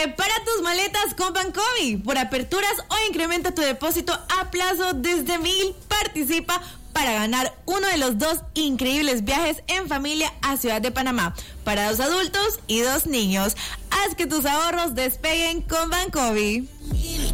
Prepara tus maletas con Bancovi. Por aperturas o incrementa tu depósito a plazo desde 1,000. Participa para ganar uno de los 2 increíbles viajes en familia a Ciudad de Panamá para 2 adultos y 2 niños. Haz que tus ahorros despeguen con Bancovi.